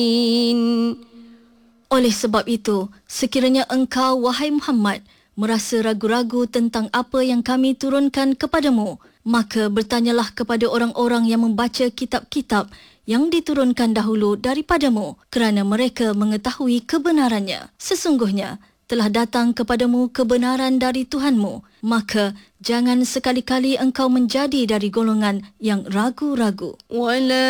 Oleh sebab itu, sekiranya engkau, wahai Muhammad, merasa ragu-ragu tentang apa yang kami turunkan kepadamu, maka bertanyalah kepada orang-orang yang membaca kitab-kitab yang diturunkan dahulu daripadamu, kerana mereka mengetahui kebenarannya. Sesungguhnya, telah datang kepadamu kebenaran dari Tuhanmu, maka jangan sekali-kali engkau menjadi dari golongan yang ragu-ragu.